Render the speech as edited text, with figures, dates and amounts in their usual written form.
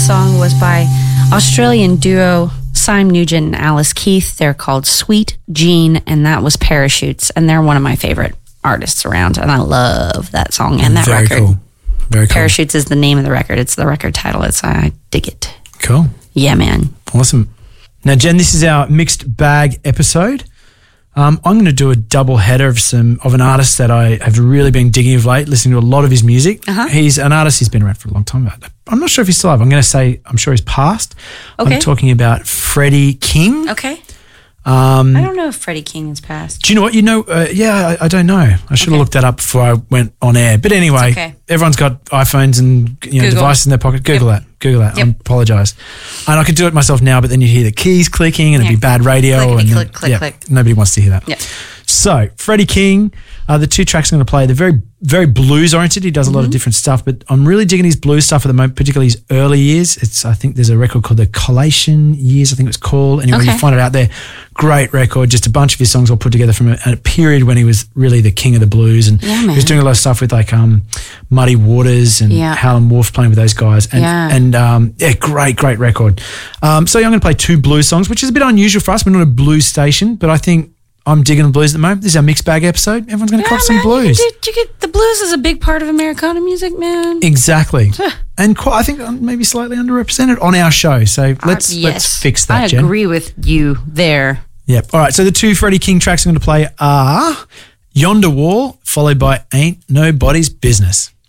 song was by Australian duo Simon Nugent and Alice Keith. They're called Sweet Jean, and that was Parachutes, and they're one of my favorite artists around, and I love that song and that Very record. Cool. Very cool. Parachutes is the name of the record. It's the record title. I dig it. Cool. Yeah, man. Awesome. Now, Jen, this is our mixed bag episode. I'm going to do a double header of an artist that I have really been digging of late, listening to a lot of his music. He's an artist who's been around for a long time. I'm not sure if he's still alive. I'm going to say I'm sure he's passed. Okay. I'm talking about Freddie King. Okay. I don't know if Freddie King has passed. Do you know what? I don't know. I should have looked that up before I went on air. But anyway, everyone's got iPhones and devices in their pocket. Google that. Yep. I apologise. And I could do it myself now, but then you hear the keys clicking and it'd be bad radio. Click. Nobody wants to hear that. Yep. So, Freddie King, the two tracks I'm going to play, they're very, very blues oriented. He does a lot of different stuff, but I'm really digging his blues stuff at the moment, particularly his early years. I think there's a record called The Collation Years, I think it's called. Anyway, you find it out there. Great record, just a bunch of his songs all put together from a period when he was really the king of the blues. And he was doing a lot of stuff with like Muddy Waters and Howlin' Wolf, playing with those guys. And great record. So I'm going to play two blues songs, which is a bit unusual for us. We're not a blues station, but I think I'm digging the blues at the moment. This is our mixed bag episode. Everyone's going to cop some blues. The blues is a big part of Americana music, man. Exactly. And I think maybe slightly underrepresented on our show. So let's fix that, Jen. I agree with you there. Yep. All right. So the two Freddie King tracks I'm going to play are Yonder Wall, followed by Ain't Nobody's Business.